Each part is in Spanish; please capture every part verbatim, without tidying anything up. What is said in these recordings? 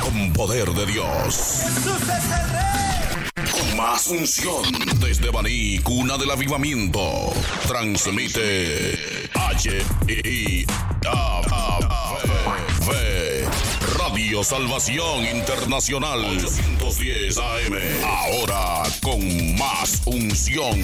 con poder de Dios. ¡Jesús es el Rey! Con más unción desde Baní, cuna del avivamiento. Transmite H I A V Radio Salvación Internacional ochocientos diez A M. Ahora con más unción.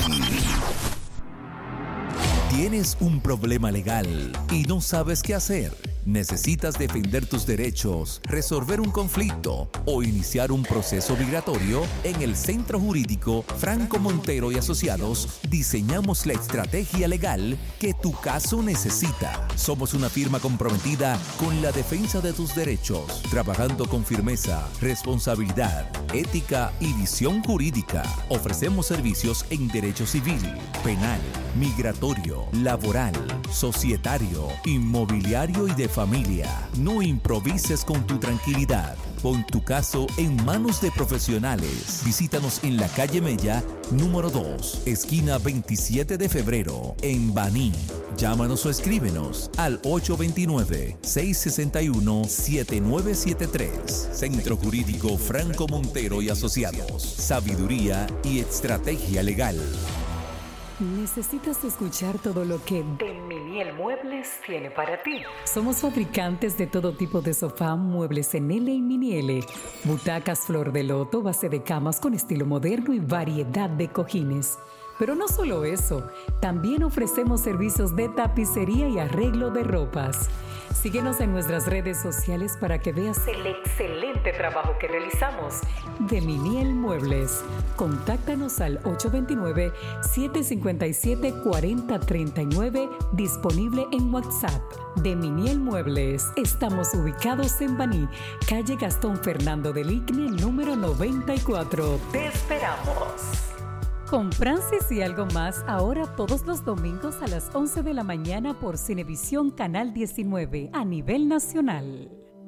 ¿Tienes un problema legal y no sabes qué hacer? ¿Necesitas defender tus derechos, resolver un conflicto o iniciar un proceso migratorio? En el Centro Jurídico Franco Montero y Asociados diseñamos la estrategia legal que tu caso necesita. Somos una firma comprometida con la defensa de tus derechos, trabajando con firmeza, responsabilidad, ética y visión jurídica. Ofrecemos servicios en derecho civil, penal, migratorio, laboral, societario, inmobiliario y de familia. No improvises con tu tranquilidad. Pon tu caso en manos de profesionales. Visítanos en la calle Mella, número dos, esquina veintisiete de febrero, en Baní. Llámanos o escríbenos al ocho dos nueve, seis seis uno, siete nueve siete tres. Centro Jurídico Franco Montero y Asociados. Sabiduría y estrategia legal. ¿Necesitas escuchar todo lo que De Miniel Muebles tiene para ti? Somos fabricantes de todo tipo de sofá, muebles en L y mini L, butacas flor de loto, base de camas con estilo moderno y variedad de cojines. Pero no solo eso, también ofrecemos servicios de tapicería y arreglo de ropas. Síguenos en nuestras redes sociales para que veas el excelente trabajo que realizamos. De Miniel Muebles. Contáctanos al ocho dos nueve, siete cinco siete, cuatro cero tres nueve, disponible en WhatsApp. De Miniel Muebles. Estamos ubicados en Baní, calle Gastón Fernando del Igne, número noventa y cuatro. ¡Te esperamos! Con Francis y algo más, ahora todos los domingos a las once de la mañana por Cinevisión Canal diecinueve a nivel nacional.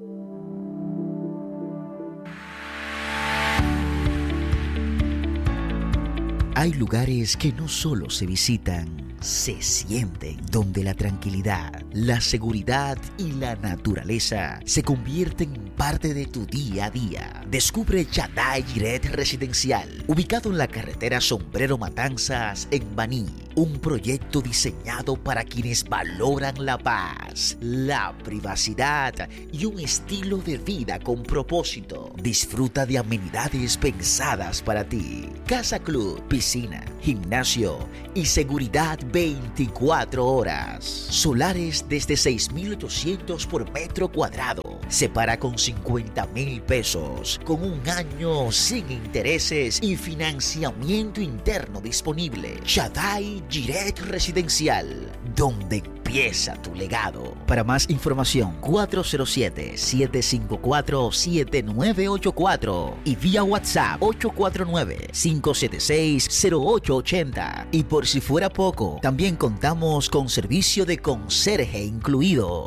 Hay lugares que no solo se visitan, se sienten, donde la tranquilidad, la seguridad y la naturaleza se convierten en parte de tu día a día. Descubre Shaddai Jiret Residencial, ubicado en la carretera Sombrero Matanzas en Baní. Un proyecto diseñado para quienes valoran la paz, la privacidad y un estilo de vida con propósito. Disfruta de amenidades pensadas para ti. Casa Club, piscina, gimnasio y seguridad veinticuatro horas. Solares desde seis mil ochocientos por metro cuadrado. Separa con cincuenta mil pesos, con un año sin intereses y financiamiento interno disponible. Shaddai Jiret Residencial, donde empieza tu legado. Para más información, cuatro cero siete, siete cinco cuatro, siete nueve ocho cuatro y vía WhatsApp ocho cuatro nueve, cinco siete seis, cero ocho ocho cero. Y por si fuera poco, también contamos con servicio de conserje incluido.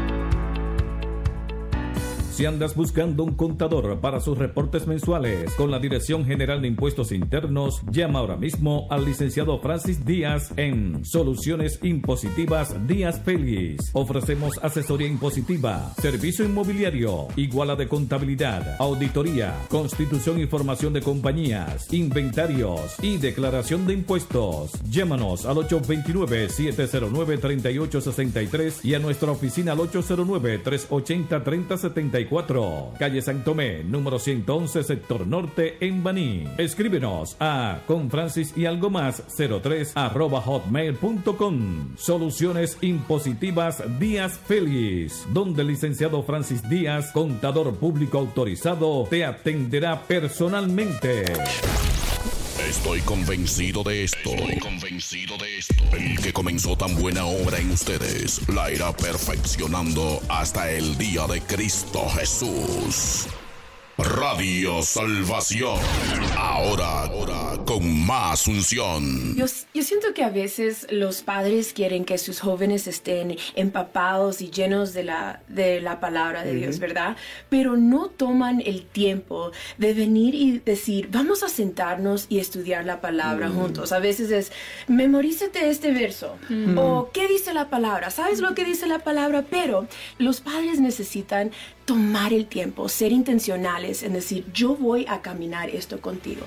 Si andas buscando un contador para sus reportes mensuales con la Dirección General de Impuestos Internos, llama ahora mismo al licenciado Francis Díaz en Soluciones Impositivas Díaz Félix. Ofrecemos asesoría impositiva, servicio inmobiliario, iguala de contabilidad, auditoría, constitución y formación de compañías, inventarios y declaración de impuestos. Llámanos al ocho dos nueve, siete cero nueve, tres ocho seis tres y a nuestra oficina al ocho cero nueve, tres ocho cero, tres cero siete cuatro, calle San Tomé, número ciento once, sector norte, en Baní. Escríbenos a confrancis y algo más cero tres arroba hotmail punto com. Soluciones Impositivas Díaz Félix, donde el licenciado Francis Díaz, contador público autorizado, te atenderá personalmente. Estoy convencido de esto. Estoy convencido de esto. El que comenzó tan buena obra en ustedes la irá perfeccionando hasta el día de Cristo Jesús. Radio Salvación. Ahora, ahora, con más unción. Yo, yo siento que a veces los padres quieren que sus jóvenes estén empapados y llenos de la, de la palabra de uh-huh. Dios, ¿verdad? Pero no toman el tiempo de venir y decir, vamos a sentarnos y estudiar la palabra uh-huh. juntos. A veces es, memorízate este verso. Uh-huh. O, ¿qué dice la palabra? ¿Sabes lo que dice la palabra? Pero los padres necesitan tomar el tiempo, ser intencionales en decir, yo voy a caminar esto contigo.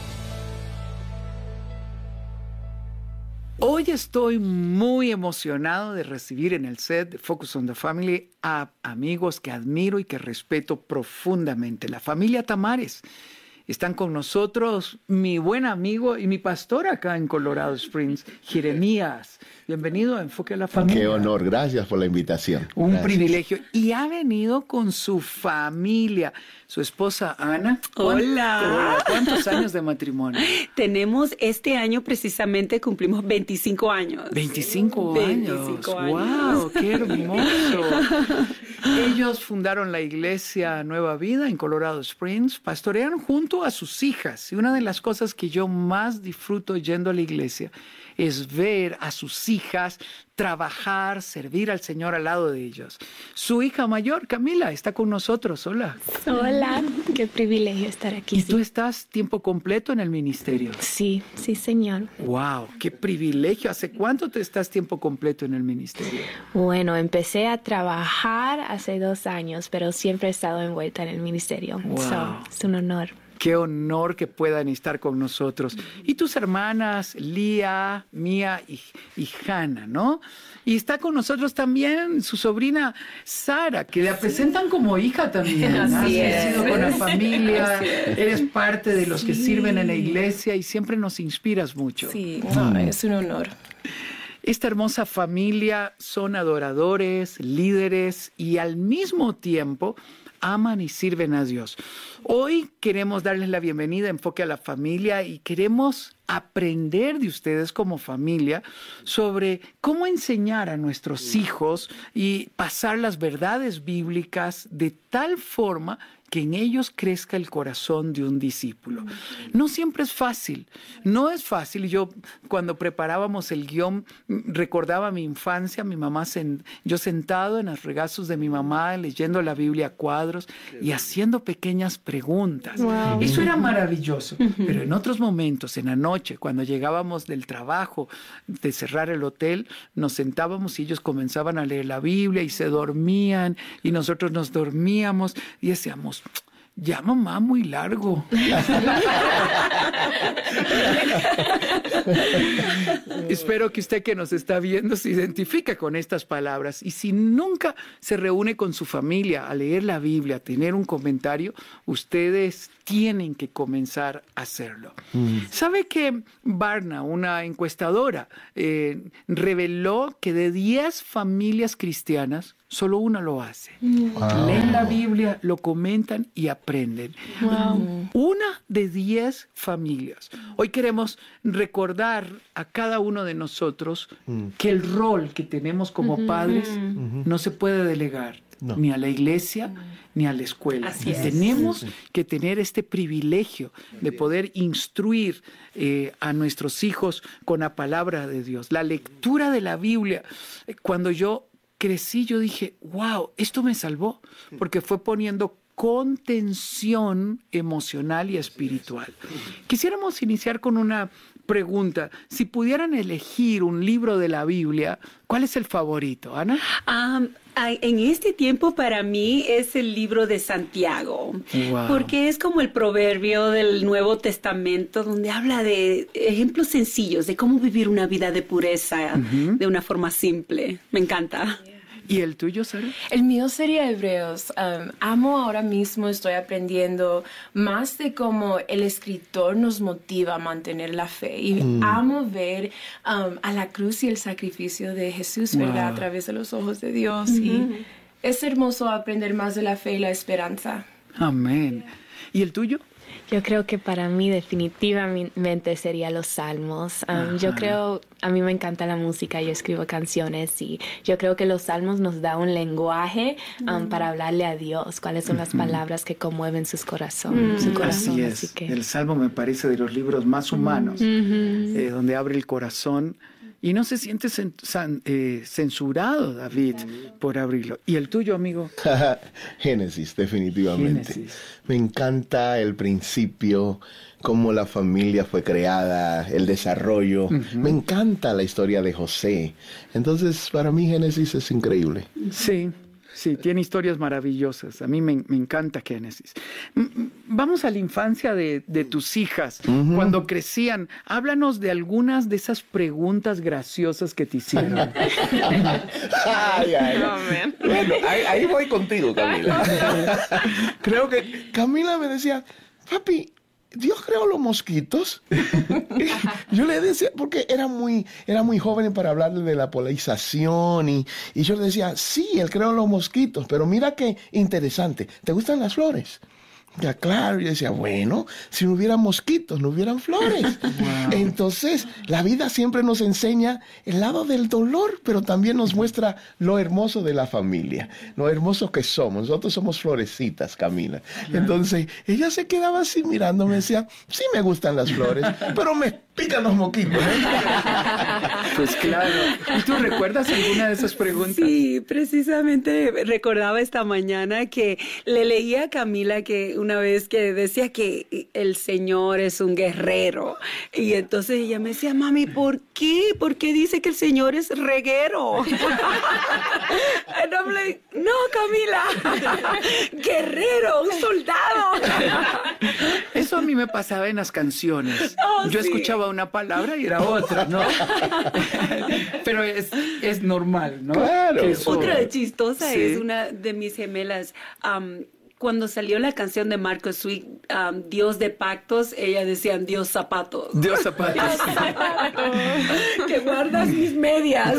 Hoy estoy muy emocionado de recibir en el set de Focus on the Family a amigos que admiro y que respeto profundamente, la familia Tamares. Están con nosotros mi buen amigo y mi pastor acá en Colorado Springs, Jeremías. Bienvenido a Enfoque a la Familia. Qué honor, gracias por la invitación. Un gracias. privilegio. Y ha venido con su familia, su esposa Ana. Hola. ¿Cuántos años de matrimonio? Tenemos este año precisamente, cumplimos veinticinco años. veinticinco años. veinticinco años. ¡Wow! ¡Qué hermoso! Ellos fundaron la iglesia Nueva Vida en Colorado Springs, pastorean junto a sus hijas. Y una de las cosas que yo más disfruto yendo a la iglesia es ver a sus hijas trabajar, servir al Señor al lado de ellos. Su hija mayor, Camila, está con nosotros. Hola. Hola, qué privilegio estar aquí. ¿Y sí. tú estás tiempo completo en el ministerio? Sí, sí, señor. Wow, qué privilegio. ¿Hace cuánto te estás tiempo completo en el ministerio? Bueno, empecé a trabajar hace dos años, pero siempre he estado envuelta en el ministerio. Wow. So, es un honor. Qué honor que puedan estar con nosotros. Y tus hermanas, Lía, Mía y, y Hannah, ¿no? Y está con nosotros también su sobrina Sara, que la presentan como hija también. Así Has es. sido con la familia, es. eres parte de los Sí. que sirven en la iglesia y siempre nos inspiras mucho. Sí, no, es un honor. Esta hermosa familia son adoradores, líderes y al mismo tiempo aman y sirven a Dios. Hoy queremos darles la bienvenida a Enfoque a la Familia y queremos aprender de ustedes como familia sobre cómo enseñar a nuestros hijos y pasar las verdades bíblicas de tal forma que en ellos crezca el corazón de un discípulo. No siempre es fácil, no es fácil. Yo cuando preparábamos el guión recordaba mi infancia, mi mamá, sen, yo sentado en los regazos de mi mamá leyendo la Biblia a cuadros y haciendo pequeñas preguntas. Wow. Eso era maravilloso, pero en otros momentos, en la noche, cuando llegábamos del trabajo, de cerrar el hotel, nos sentábamos y ellos comenzaban a leer la Biblia y se dormían y nosotros nos dormíamos y decíamos, ya mamá, muy largo. Espero que usted que nos está viendo se identifique con estas palabras. Y si nunca se reúne con su familia a leer la Biblia, a tener un comentario, ustedes tienen que comenzar a hacerlo. Mm. ¿Sabe que Barna, una encuestadora, eh, reveló que de diez familias cristianas, solo una lo hace? Wow. Leen la Biblia, lo comentan y aprenden. Wow. Una de diez familias. Hoy queremos recordar a cada uno de nosotros mm. que el rol que tenemos como uh-huh. padres uh-huh. no se puede delegar. No. Ni a la iglesia, no. ni a la escuela. Así y es. Tenemos sí, sí. que tener este privilegio de poder instruir eh, a nuestros hijos con la palabra de Dios. La lectura de la Biblia, cuando yo crecí, yo dije, wow, esto me salvó, porque fue poniendo contención emocional y espiritual. Quisiéramos iniciar con una pregunta. Si pudieran elegir un libro de la Biblia, ¿cuál es el favorito, Ana? Um, en este tiempo para mí es el libro de Santiago, wow. porque es como el proverbio del Nuevo Testamento donde habla de ejemplos sencillos de cómo vivir una vida de pureza uh-huh. de una forma simple. Me encanta. ¿Y el tuyo, Sara? El mío sería Hebreos. Um, amo ahora mismo, estoy aprendiendo más de cómo el escritor nos motiva a mantener la fe. Y mm. amo ver um, a la cruz y el sacrificio de Jesús, ¿verdad? Wow. A través de los ojos de Dios. Mm-hmm. Y es hermoso aprender más de la fe y la esperanza. Amén. ¿Y el tuyo? Yo creo que para mí definitivamente sería los salmos. Um, yo creo, a mí me encanta la música, yo escribo canciones y yo creo que los salmos nos da un lenguaje um, mm. para hablarle a Dios, cuáles son las palabras que conmueven sus corazón, mm. su corazón. Así es, así que... el Salmo me parece de los libros más humanos, mm-hmm. eh, donde abre el corazón. Y no se siente cen, san, eh, censurado, David, por abrirlo. ¿Y el tuyo, amigo? Génesis, definitivamente. Génesis. Me encanta el principio, cómo la familia fue creada, el desarrollo. Uh-huh. Me encanta la historia de José. Entonces, para mí Génesis es increíble. Sí. Sí, tiene historias maravillosas. A mí me, me encanta Génesis. Vamos a la infancia de, de tus hijas. Uh-huh. Cuando crecían, háblanos de algunas de esas preguntas graciosas que te hicieron. ay, ay. No, bueno, ahí, ahí voy contigo, Camila. Creo que Camila me decía, papi, ¿Dios creó los mosquitos? Yo le decía, porque era muy, era muy joven para hablarle de la polinización y, y yo le decía, sí, él creó los mosquitos, pero mira qué interesante, ¿te gustan las flores? Ya, claro, yo decía, bueno, si no hubieran mosquitos, no hubieran flores. Wow. Entonces, la vida siempre nos enseña el lado del dolor, pero también nos muestra lo hermoso de la familia, lo hermoso que somos. Nosotros somos florecitas, Camila. Entonces, ella se quedaba así mirándome, me decía, sí me gustan las flores, pero me pican los mosquitos. ¿eh? Pues claro. ¿Y tú recuerdas alguna de esas preguntas? Sí, precisamente recordaba esta mañana que le leía a Camila que una vez que decía que el Señor es un guerrero. Y entonces ella me decía, mami, ¿por qué? ¿Por qué dice que el Señor es reguero? And I'm like, no, Camila, guerrero, un soldado. Eso a mí me pasaba en las canciones. Oh, Yo sí. escuchaba una palabra y era otra, ¿no? Pero es, es normal, ¿no? Claro. Eso... Otra chistosa Sí. es una de mis gemelas. Um, Cuando salió la canción de Marcos Sweet, um, Dios de pactos, ella decía Dios zapatos. Dios zapatos. Dios zapatos. Que guardas mis medias.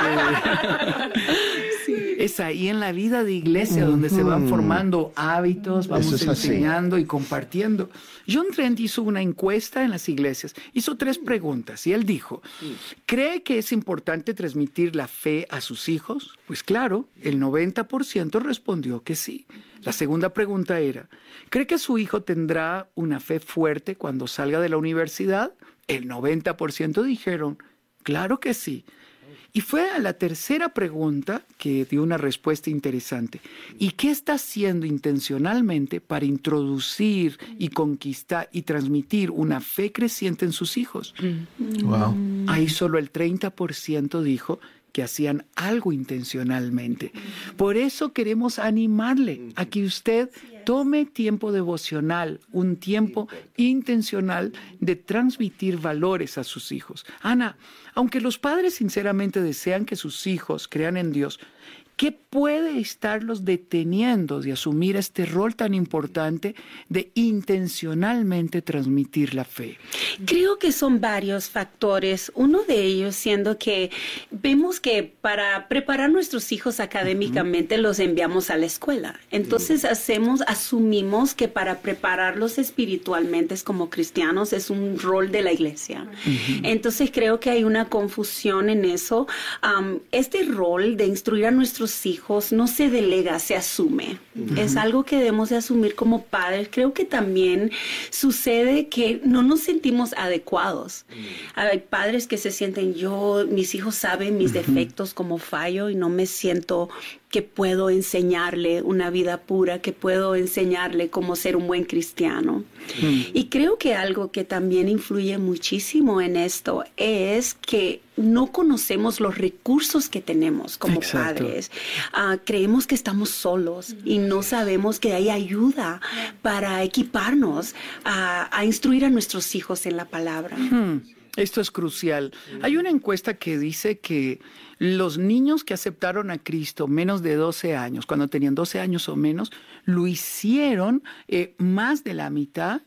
Sí. Es ahí en la vida de iglesia donde uh-huh. se van formando hábitos, vamos es enseñando así. Y compartiendo. John Trent hizo una encuesta en las iglesias, hizo tres preguntas y él dijo, ¿cree que es importante transmitir la fe a sus hijos? Pues claro, el noventa por ciento respondió que sí. La segunda pregunta era, ¿cree que su hijo tendrá una fe fuerte cuando salga de la universidad? El noventa por ciento dijeron, claro que sí. Y fue a la tercera pregunta que dio una respuesta interesante. ¿Y qué está haciendo intencionalmente para introducir y conquistar y transmitir una fe creciente en sus hijos? Wow. Ahí solo el treinta por ciento dijo que hacían algo intencionalmente. Por eso queremos animarle a que usted tome tiempo devocional, un tiempo intencional de transmitir valores a sus hijos. Ana, aunque los padres sinceramente desean que sus hijos crean en Dios, ¿qué puede estarlos deteniendo de asumir este rol tan importante de intencionalmente transmitir la fe? Creo que son varios factores. Uno de ellos siendo que vemos que para preparar a nuestros hijos académicamente uh-huh. los enviamos a la escuela. Entonces uh-huh. hacemos, asumimos que para prepararlos espiritualmente como cristianos es un rol de la iglesia. Uh-huh. Entonces creo que hay una confusión en eso. Um, este rol de instruir a nuestros hijos no se delega, se asume. Uh-huh. Es algo que debemos de asumir como padres. Creo que también sucede que no nos sentimos adecuados. Uh-huh. Hay padres que se sienten, yo, mis hijos saben mis uh-huh. defectos como fallo y no me siento que puedo enseñarle una vida pura, que puedo enseñarle cómo ser un buen cristiano. Mm. Y creo que algo que también influye muchísimo en esto es que no conocemos los recursos que tenemos como Exacto. padres. Uh, creemos que estamos solos y no sabemos que hay ayuda para equiparnos a, a instruir a nuestros hijos en la palabra. Mm. Esto es crucial. Hay una encuesta que dice que los niños que aceptaron a Cristo menos de doce años, cuando tenían doce años o menos, lo hicieron eh, más de la mitad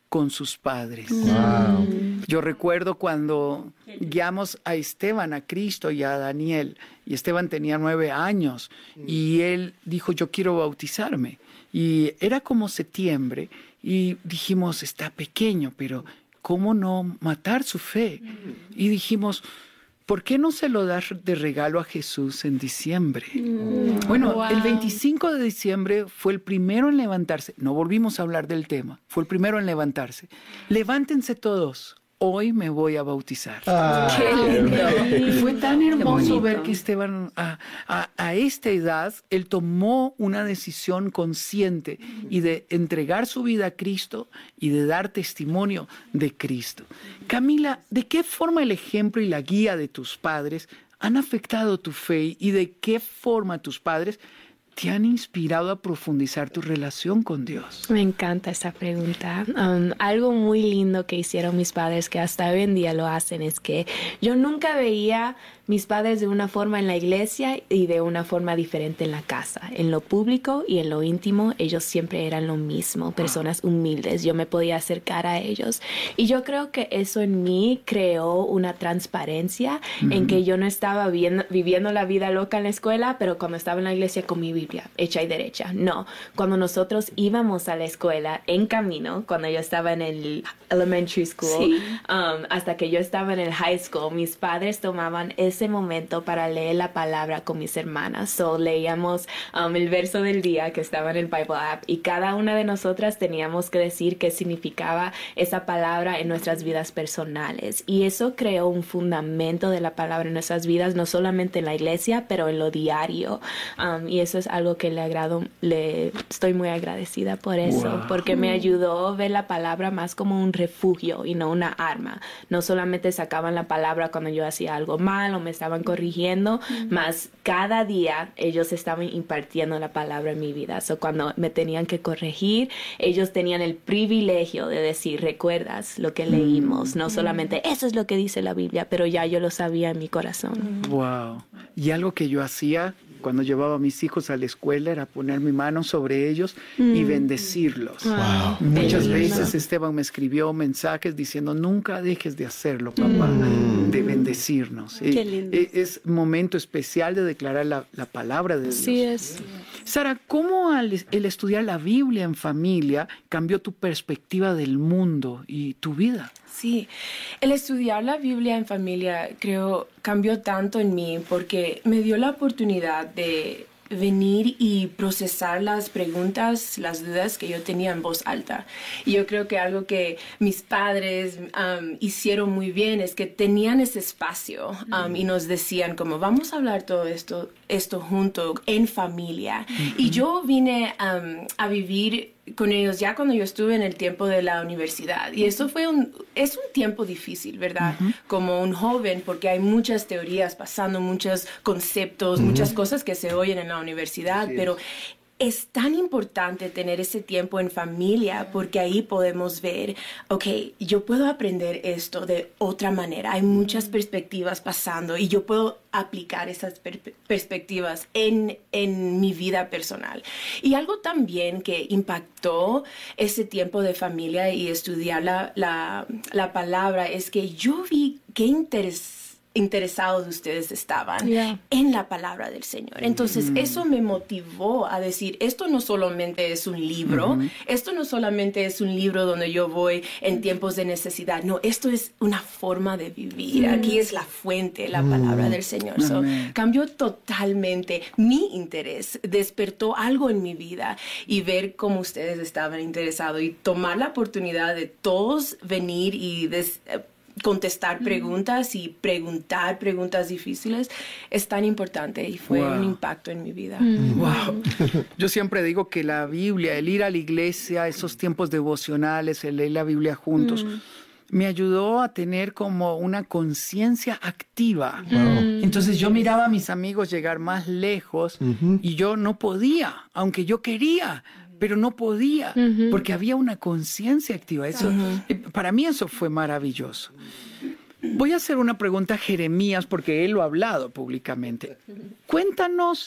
con sus padres. Wow. Yo recuerdo cuando guiamos a Esteban a Cristo y a Daniel, y Esteban tenía nueve años, y él dijo, yo quiero bautizarme. Y era como septiembre, y dijimos, está pequeño, pero ¿cómo no matar su fe? Y dijimos, ¿por qué no se lo das de regalo a Jesús en diciembre? Mm, bueno, wow. El veinticinco de diciembre fue el primero en levantarse. No volvimos a hablar del tema. Fue el primero en levantarse. Levántense todos. Hoy me voy a bautizar. Ah, qué lindo. Y fue tan hermoso ver que Esteban, a, a, a esta edad, él tomó una decisión consciente y de entregar su vida a Cristo y de dar testimonio de Cristo. Camila, ¿de qué forma el ejemplo y la guía de tus padres han afectado tu fe y de qué forma tus padres te han inspirado a profundizar tu relación con Dios? Me encanta esa pregunta. Um, algo muy lindo que hicieron mis padres, que hasta hoy en día lo hacen, es que yo nunca veía mis padres de una forma en la iglesia y de una forma diferente en la casa. En lo público y en lo íntimo, ellos siempre eran lo mismo, personas humildes. Yo me podía acercar a ellos. Y yo creo que eso en mí creó una transparencia mm-hmm. en que yo no estaba viendo, viviendo la vida loca en la escuela, pero cuando estaba en la iglesia con mi Biblia, hecha y derecha. No, cuando nosotros íbamos a la escuela en camino, cuando yo estaba en el elementary school, sí. um, hasta que yo estaba en el high school, mis padres tomaban ese momento para leer la palabra con mis hermanas. So, leíamos um, el verso del día que estaba en el Bible app y cada una de nosotras teníamos que decir qué significaba esa palabra en nuestras vidas personales. Y eso creó un fundamento de la palabra en nuestras vidas, no solamente en la iglesia, pero en lo diario. Um, y eso es algo que le agrado, le estoy muy agradecida por eso, wow. porque me ayudó a ver la palabra más como un refugio y no una arma. No solamente sacaban la palabra cuando yo hacía algo mal o me estaban corrigiendo, mm-hmm. más cada día ellos estaban impartiendo la palabra en mi vida. So, cuando me tenían que corregir, ellos tenían el privilegio de decir, ¿recuerdas lo que leímos? No solamente, eso es lo que dice la Biblia, pero ya yo lo sabía en mi corazón. Wow. Y algo que yo hacía cuando llevaba a mis hijos a la escuela era poner mi mano sobre ellos mm. y bendecirlos. Wow. Muchas Qué veces lindo. Esteban me escribió mensajes diciendo, nunca dejes de hacerlo, papá, mm. de bendecirnos. Qué lindo. Es, es momento especial de declarar la, la palabra de Dios. Sí es. Sara, ¿cómo al, el estudiar la Biblia en familia cambió tu perspectiva del mundo y tu vida? Sí, el estudiar la Biblia en familia creo cambió tanto en mí porque me dio la oportunidad de venir y procesar las preguntas, las dudas que yo tenía en voz alta. Y yo creo que algo que mis padres um, hicieron muy bien es que tenían ese espacio um, y nos decían como vamos a hablar todo esto, esto junto en familia. Uh-huh. Y yo vine um, a vivir con ellos ya cuando yo estuve en el tiempo de la universidad. Y eso fue un, es un tiempo difícil, ¿verdad? Uh-huh. Como un joven, porque hay muchas teorías pasando, muchos conceptos, uh-huh. muchas cosas que se oyen en la universidad, sí, pero es tan importante tener ese tiempo en familia porque ahí podemos ver, ok, yo puedo aprender esto de otra manera. Hay muchas perspectivas pasando y yo puedo aplicar esas per- perspectivas en, en mi vida personal. Y algo también que impactó ese tiempo de familia y estudiar la, la, la palabra es que yo vi qué interesante interesados ustedes estaban yeah. en la palabra del Señor. Entonces, mm. eso me motivó a decir, esto no solamente es un libro, mm-hmm. esto no solamente es un libro donde yo voy en tiempos de necesidad, no, esto es una forma de vivir. Mm. Aquí es la fuente, la mm. palabra del Señor. So, cambió totalmente mi interés, despertó algo en mi vida y ver cómo ustedes estaban interesados y tomar la oportunidad de todos venir y des- contestar preguntas y preguntar preguntas difíciles es tan importante y fue wow. un impacto en mi vida. Mm. Wow. Yo siempre digo que la Biblia, el ir a la iglesia, esos tiempos devocionales, el leer la Biblia juntos, mm. me ayudó a tener como una conciencia activa. Wow. Entonces yo miraba a mis amigos llegar más lejos uh-huh. y yo no podía, aunque yo quería, pero no podía, uh-huh. porque había una conciencia activa. Eso, uh-huh. Para mí eso fue maravilloso. Voy a hacer una pregunta a Jeremías, porque él lo ha hablado públicamente. Cuéntanos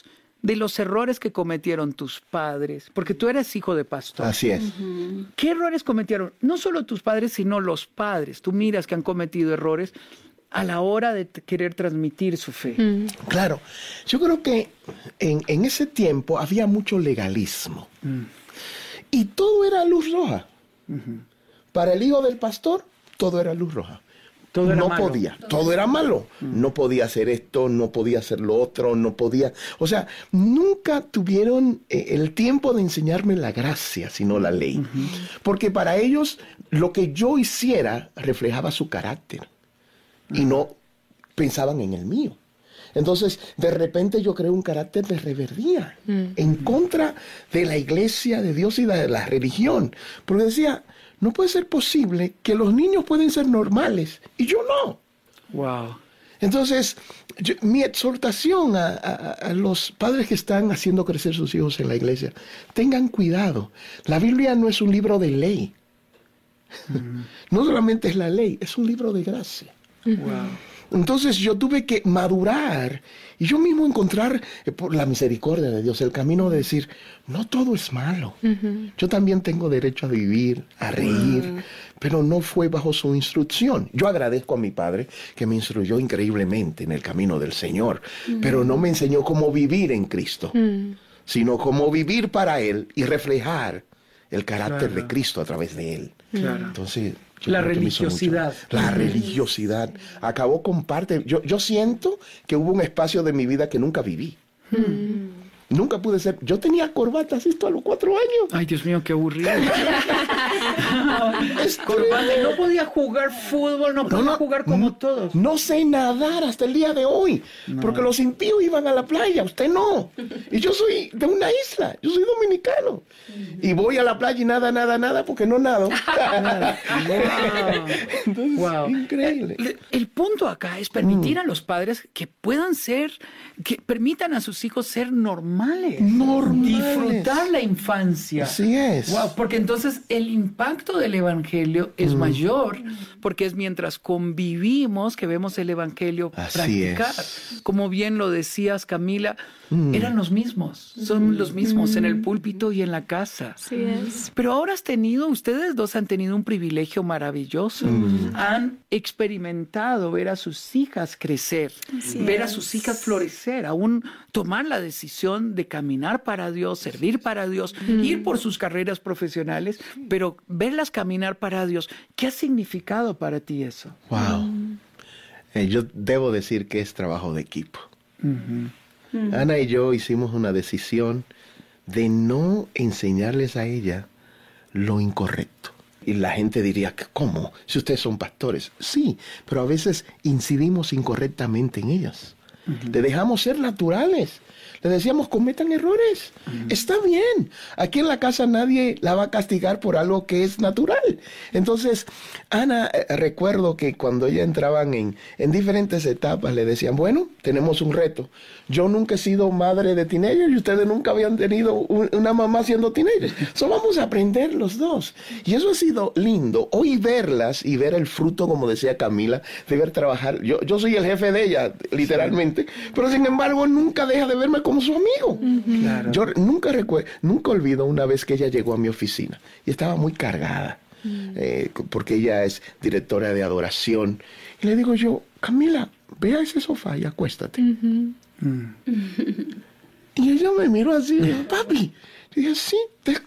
de los errores que cometieron tus padres, porque tú eres hijo de pastor. Así es. Uh-huh. ¿Qué errores cometieron? No solo tus padres, sino los padres. Tú miras que han cometido errores a la hora de t- querer transmitir su fe. Mm. Claro, yo creo que en, en ese tiempo había mucho legalismo. Mm. Y todo era luz roja. Uh-huh. Para el hijo del pastor, todo era luz roja. Todo era no malo. podía, todo era malo. Mm. No podía hacer esto, no podía hacer lo otro, no podía... O sea, nunca tuvieron eh, el tiempo de enseñarme la gracia, sino la ley. Uh-huh. Porque para ellos, lo que yo hiciera reflejaba su carácter. Y no pensaban en el mío. Entonces, de repente yo creé un carácter de rebeldía mm. en contra de la iglesia de Dios y de la religión. Porque decía, no puede ser posible que los niños pueden ser normales y yo no. Wow. Entonces, yo, mi exhortación a, a, a los padres que están haciendo crecer sus hijos en la iglesia, tengan cuidado. La Biblia no es un libro de ley. Mm. No solamente es la ley, es un libro de gracia. Wow. Entonces yo tuve que madurar y yo mismo encontrar eh, por la misericordia de Dios el camino de decir, no todo es malo. Uh-huh. Yo también tengo derecho a vivir, a reír, uh-huh. pero no fue bajo su instrucción. Yo agradezco a mi padre que me instruyó increíblemente en el camino del Señor, uh-huh. pero no me enseñó cómo vivir en Cristo, uh-huh. sino cómo vivir para Él y reflejar el carácter claro. de Cristo a través de Él. Claro. Entonces... La religiosidad. La religiosidad acabó con parte. Yo, yo siento que hubo un espacio de mi vida que nunca viví. Mm. Nunca pude ser. Yo tenía corbatas esto a los cuatro años. Ay, Dios mío, qué aburrido. Corbata, no podía jugar fútbol, no podía no, no, jugar como no, todos. No sé nadar hasta el día de hoy. No. Porque los impíos iban a la playa, usted no. Y yo soy de una isla, yo soy dominicano. Y voy a la playa y nada, nada, nada, porque no nado. Wow. Entonces, wow. Increíble. El, el punto acá es permitir mm. a los padres que puedan ser, que permitan a sus hijos ser normales. Normales. Disfrutar la infancia. Así es. Wow, porque entonces el impacto del evangelio es mm. mayor, porque es mientras convivimos que vemos el evangelio Así practicar. Es. Como bien lo decías, Camila, mm. eran los mismos, son los mismos mm. en el púlpito y en la casa. Así es. Pero ahora has tenido, ustedes dos han tenido un privilegio maravilloso. Mm. Han experimentado ver a sus hijas crecer, Así ver es. a sus hijas florecer, aún tomar la decisión de caminar para Dios, servir para Dios, mm. ir por sus carreras profesionales, pero verlas caminar para Dios. ¿Qué ha significado para ti eso? Wow. Mm. Eh, yo debo decir que es trabajo de equipo. Mm-hmm. Mm. Ana y yo hicimos una decisión de no enseñarles a ella lo incorrecto. Y la gente diría, ¿cómo? Si ustedes son pastores. Sí, pero a veces incidimos incorrectamente en ellas. Uh-huh. Le dejamos ser naturales. Le decíamos, cometan errores. Uh-huh. Está bien. Aquí en la casa nadie la va a castigar por algo que es natural. Entonces, Ana, eh, recuerdo que cuando ella entraban en, en diferentes etapas, le decían, bueno, tenemos un reto. Yo nunca he sido madre de teenagers y ustedes nunca habían tenido un, una mamá siendo teenagers. So vamos a aprender los dos. Y eso ha sido lindo. Hoy verlas y ver el fruto, como decía Camila, de ver trabajar. Yo, yo soy el jefe de ella, literalmente. Sí. Pero sin embargo, nunca deja de verme como su amigo. Uh-huh. Claro. Yo nunca recuerdo, nunca olvido una vez que ella llegó a mi oficina y estaba muy cargada. Uh-huh. eh, porque ella es directora de adoración. Y le digo yo, Camila, ve a ese sofá y acuéstate. Uh-huh. Mm. Y ella me miró así, papi. Y dije, sí,